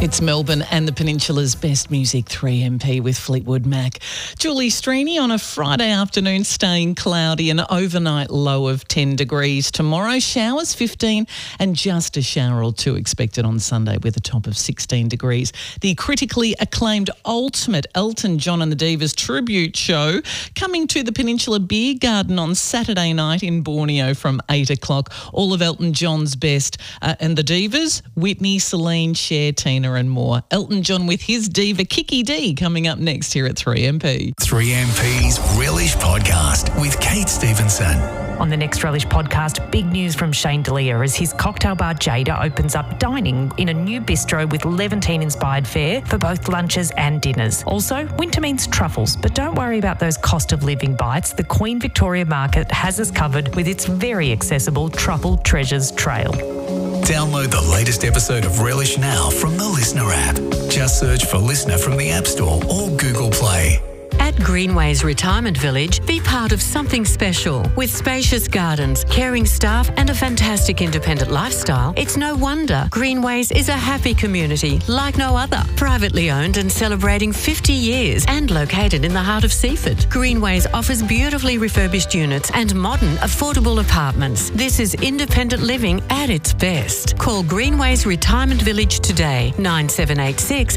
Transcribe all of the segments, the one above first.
It's Melbourne and the Peninsula's best music, 3MP with Fleetwood Mac. Julie Strini on a Friday afternoon, staying cloudy, an overnight low of 10 degrees. Tomorrow, showers 15 and just a shower or two expected on Sunday with a top of 16 degrees. The critically acclaimed Ultimate Elton John and the Divas tribute show coming to the Peninsula Beer Garden on Saturday night in Borneo from 8 o'clock. All of Elton John's best and the Divas, Whitney, Celine, Cher, Tina and more. Elton John with his diva Kiki D coming up next here at 3MP. 3MP's Relish Podcast with Kate Stevenson. On the next Relish Podcast, big news from Shane D'Elia as his cocktail bar Jada opens up dining in a new bistro with Levantine-inspired fare for both lunches and dinners. Also, winter means truffles, but don't worry about those cost of living bites. The Queen Victoria Market has us covered with its very accessible Truffle Treasures Trail. Download the latest episode of Relish now from the Listener app. Just search for Listener from the App Store or Google Play. At Greenways Retirement Village, be part of something special. With spacious gardens, caring staff and a fantastic independent lifestyle, it's no wonder Greenways is a happy community like no other. Privately owned and celebrating 50 years and located in the heart of Seaford. Greenways offers beautifully refurbished units and modern, affordable apartments. This is independent living at its best. Call Greenways Retirement Village today, 9786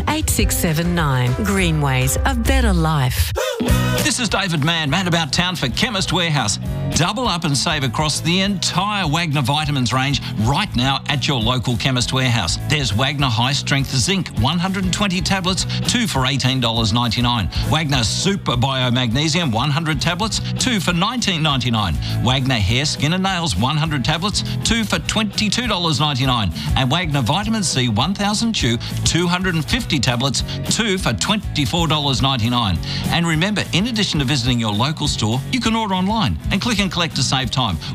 8679. Greenways, a better life. This is David Mann about town for Chemist Warehouse. Double up and save across the entire Wagner Vitamins range right now at your local Chemist Warehouse. There's Wagner High Strength Zinc, 120 tablets, 2 for $18.99. Wagner Super Biomagnesium, 100 tablets, 2 for $19.99. Wagner Hair, Skin and Nails, 100 tablets, 2 for $22.99. And Wagner Vitamin C, 1000 chew, 250 tablets, 2 for $24.99. And remember, in addition to visiting your local store, you can order online and click and collect to save time.